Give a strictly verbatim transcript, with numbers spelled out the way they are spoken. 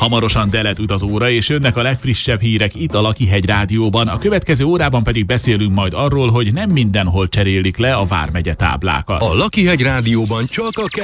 Hamarosan Delet utazóra, és jönnek a legfrissebb hírek itt a Lakihegy Rádióban. A következő órában pedig beszélünk majd arról, hogy nem mindenhol cserélik le a vármegye táblákat. A Lakihegy Rádióban csak a